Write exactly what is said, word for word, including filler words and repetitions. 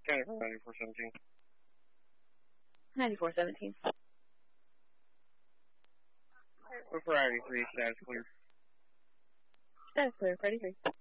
ninety-four seventeen. ninety-four seventeen. For Friday three, status clear. Status clear, Friday three.